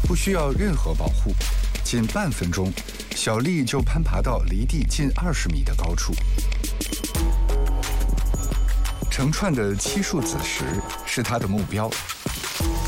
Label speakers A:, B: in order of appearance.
A: 不需要任何保护，仅半分钟，小丽就攀爬到离地近20米的高处。成串的7束子石是她的目标，